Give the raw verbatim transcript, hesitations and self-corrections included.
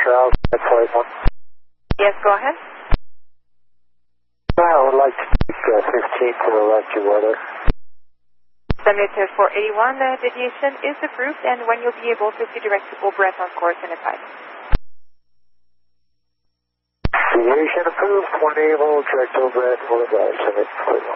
Charles, at flight one. Yes, go ahead. I would like to take uh, fifteen to the left of weather. Submit to four eighty-one, the deviation is approved, and when you'll be able to see directional breath on course and advice. Deviation approved, one able, direct over breath, full advice, submit to flight one.